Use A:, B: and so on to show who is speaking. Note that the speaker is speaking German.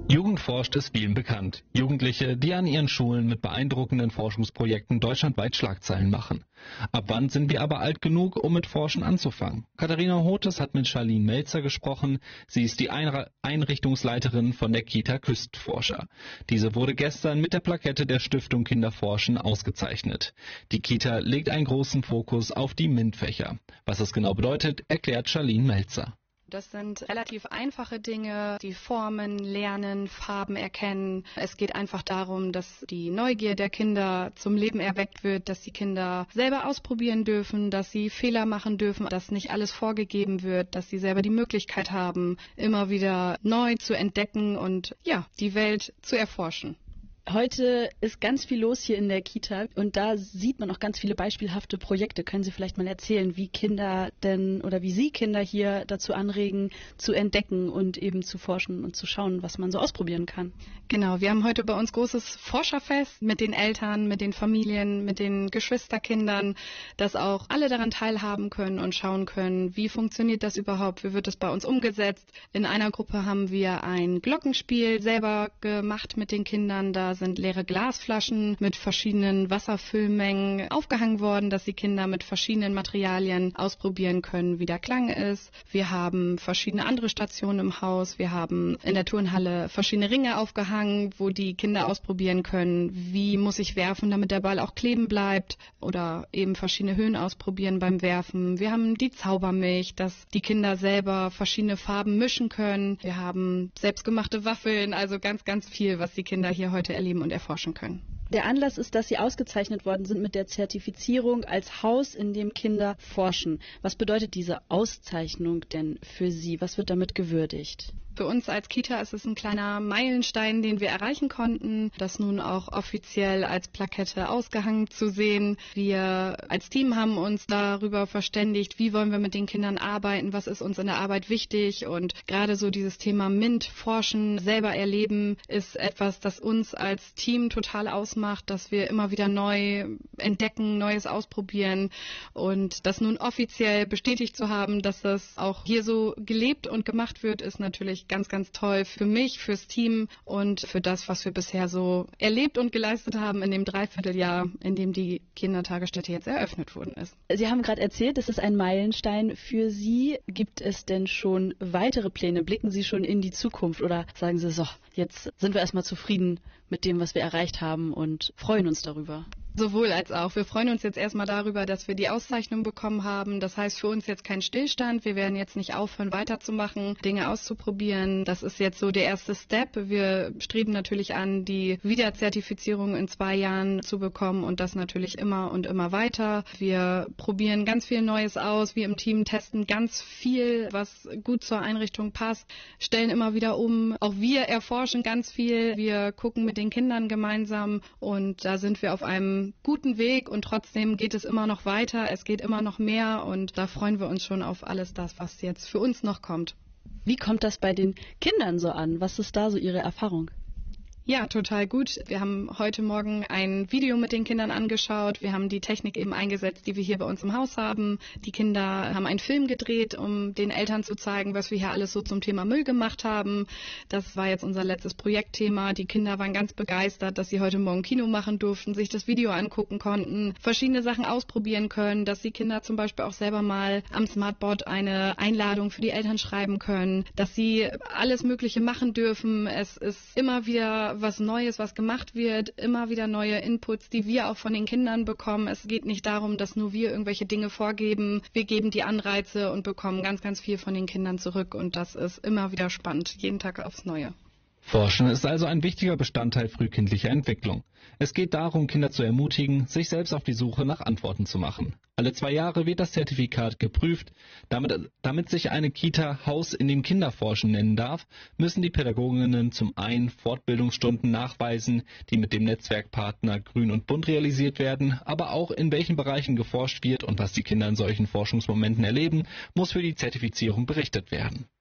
A: Jugend forscht ist vielen bekannt. Jugendliche, die an ihren Schulen mit beeindruckenden Forschungsprojekten deutschlandweit Schlagzeilen machen. Ab wann sind wir aber alt genug, um mit Forschen anzufangen? Katharina Hothes hat mit Charlene Melzer gesprochen. Sie ist die Einrichtungsleiterin von der Kita Küstenforscher. Diese wurde gestern mit der Plakette der Stiftung Kinderforschen ausgezeichnet. Die Kita legt einen großen Fokus auf die MINT-Fächer. Was das genau bedeutet, erklärt Charlene Melzer.
B: Das sind relativ einfache Dinge, die Formen, Lernen, Farben erkennen. Es geht einfach darum, dass die Neugier der Kinder zum Leben erweckt wird, dass die Kinder selber ausprobieren dürfen, dass sie Fehler machen dürfen, dass nicht alles vorgegeben wird, dass sie selber die Möglichkeit haben, immer wieder neu zu entdecken und die Welt zu erforschen.
C: Heute ist ganz viel los hier in der Kita und da sieht man auch ganz viele beispielhafte Projekte. Können Sie vielleicht mal erzählen, wie Kinder denn oder wie Sie Kinder hier dazu anregen, zu entdecken und eben zu forschen und zu schauen, was man so ausprobieren kann?
B: Genau, wir haben heute bei uns großes Forscherfest mit den Eltern, mit den Familien, mit den Geschwisterkindern, dass auch alle daran teilhaben können und schauen können, wie funktioniert das überhaupt, wie wird das bei uns umgesetzt. In einer Gruppe haben wir ein Glockenspiel selber gemacht mit den Kindern, da sind leere Glasflaschen mit verschiedenen Wasserfüllmengen aufgehangen worden, dass die Kinder mit verschiedenen Materialien ausprobieren können, wie der Klang ist. Wir haben verschiedene andere Stationen im Haus. Wir haben in der Turnhalle verschiedene Ringe aufgehangen, wo die Kinder ausprobieren können, wie muss ich werfen, damit der Ball auch kleben bleibt, oder eben verschiedene Höhen ausprobieren beim Werfen. Wir haben die Zaubermilch, dass die Kinder selber verschiedene Farben mischen können. Wir haben selbstgemachte Waffeln, also ganz, ganz viel, was die Kinder hier heute erleben und erforschen können.
C: Der Anlass ist, dass Sie ausgezeichnet worden sind mit der Zertifizierung als Haus, in dem Kinder forschen. Was bedeutet diese Auszeichnung denn für Sie? Was wird damit gewürdigt?
B: Für uns als Kita ist es ein kleiner Meilenstein, den wir erreichen konnten, das nun auch offiziell als Plakette ausgehangen zu sehen. Wir als Team haben uns darüber verständigt, wie wollen wir mit den Kindern arbeiten, was ist uns in der Arbeit wichtig, und gerade so dieses Thema MINT, Forschen, selber erleben, ist etwas, das uns als Team total ausmacht, dass wir immer wieder neu entdecken, Neues ausprobieren, und das nun offiziell bestätigt zu haben, dass das auch hier so gelebt und gemacht wird, ist natürlich ganz, ganz toll für mich, fürs Team und für das, was wir bisher so erlebt und geleistet haben in dem Dreivierteljahr, in dem die Kindertagesstätte jetzt eröffnet worden ist.
C: Sie haben gerade erzählt, es ist ein Meilenstein für Sie. Gibt es denn schon weitere Pläne? Blicken Sie schon in die Zukunft oder sagen Sie so, jetzt sind wir erstmal zufrieden mit dem, was wir erreicht haben und freuen uns darüber?
B: Sowohl als auch. Wir freuen uns jetzt erstmal darüber, dass wir die Auszeichnung bekommen haben. Das heißt für uns jetzt kein Stillstand. Wir werden jetzt nicht aufhören, weiterzumachen, Dinge auszuprobieren. Das ist jetzt so der erste Step. Wir streben natürlich an, die Wiederzertifizierung in 2 Jahren zu bekommen, und das natürlich immer und immer weiter. Wir probieren ganz viel Neues aus. Wir im Team testen ganz viel, was gut zur Einrichtung passt, stellen immer wieder um. Auch wir erforschen ganz viel. Wir gucken mit den Kindern gemeinsam, und da sind wir auf einem guten Weg, und trotzdem geht es immer noch weiter, es geht immer noch mehr, und da freuen wir uns schon auf alles das, was jetzt für uns noch kommt.
C: Wie kommt das bei den Kindern so an? Was ist da so Ihre Erfahrung?
B: Ja, total gut. Wir haben heute Morgen ein Video mit den Kindern angeschaut. Wir haben die Technik eben eingesetzt, die wir hier bei uns im Haus haben. Die Kinder haben einen Film gedreht, um den Eltern zu zeigen, was wir hier alles so zum Thema Müll gemacht haben. Das war jetzt unser letztes Projektthema. Die Kinder waren ganz begeistert, dass sie heute Morgen Kino machen durften, sich das Video angucken konnten, verschiedene Sachen ausprobieren können, dass die Kinder zum Beispiel auch selber mal am Smartboard eine Einladung für die Eltern schreiben können, dass sie alles Mögliche machen dürfen. Es ist immer wieder was Neues, was gemacht wird, immer wieder neue Inputs, die wir auch von den Kindern bekommen. Es geht nicht darum, dass nur wir irgendwelche Dinge vorgeben. Wir geben die Anreize und bekommen ganz, ganz viel von den Kindern zurück, und das ist immer wieder spannend, jeden Tag aufs Neue.
A: Forschen ist also ein wichtiger Bestandteil frühkindlicher Entwicklung. Es geht darum, Kinder zu ermutigen, sich selbst auf die Suche nach Antworten zu machen. Alle 2 Jahre wird das Zertifikat geprüft. Damit sich eine Kita Haus in dem Kinderforschen nennen darf, müssen die Pädagoginnen zum einen Fortbildungsstunden nachweisen, die mit dem Netzwerkpartner Grün und Bunt realisiert werden, aber auch in welchen Bereichen geforscht wird und was die Kinder in solchen Forschungsmomenten erleben, muss für die Zertifizierung berichtet werden.